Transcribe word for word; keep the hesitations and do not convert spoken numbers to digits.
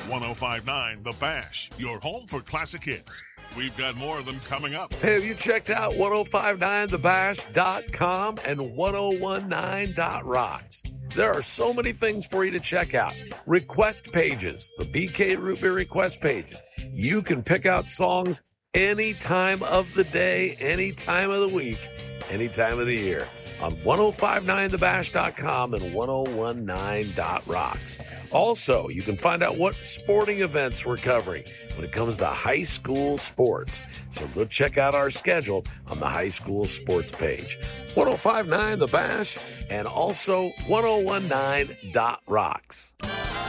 ten fifty-nine The Bash, your home for classic hits. We've got more of them coming up. Hey, have you checked out ten fifty-nine the bash dot com and ten nineteen dot rocks? There are so many things for you to check out. Request pages, the B K Root Beer request pages. You can pick out songs any time of the day, any time of the week, any time of the year on ten fifty-nine the bash dot com and ten nineteen dot rocks. Also, you can find out what sporting events we're covering when it comes to high school sports. So go check out our schedule on the high school sports page. ten fifty-nine The Bash and also ten nineteen dot rocks.